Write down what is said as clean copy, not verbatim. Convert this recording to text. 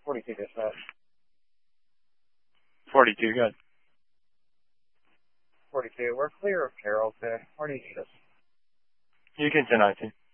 42 dispatch. 42, good. 42, we're clear of Carroll today. Where do you need us? You can 10-19.